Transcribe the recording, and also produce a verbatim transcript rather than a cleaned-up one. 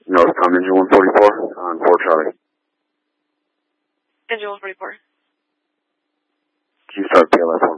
Northcom engine one forty-four on four Charlie. Engine one forty-four. Can you start P L S